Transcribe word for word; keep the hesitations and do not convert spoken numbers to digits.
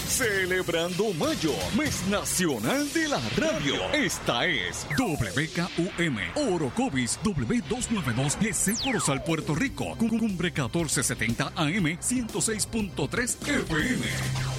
Celebrando Mayo, mes nacional de la radio. Esta es W K U M, Orocovis W doscientos noventa y dos, Yesé Corozal, Puerto Rico. Cumbre catorce setenta A M, ciento seis punto tres F M.